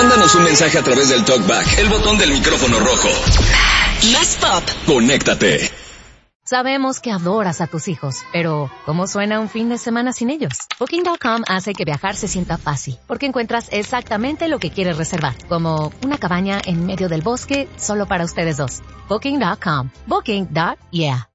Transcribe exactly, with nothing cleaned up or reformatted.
Mándanos un mensaje a través del TalkBack, el botón del micrófono rojo. Más pop. Conéctate. Sabemos que adoras a tus hijos, pero ¿cómo suena un fin de semana sin ellos? Booking punto com hace que viajar se sienta fácil, porque encuentras exactamente lo que quieres reservar, como una cabaña en medio del bosque solo para ustedes dos. Booking punto com. Booking. Yeah.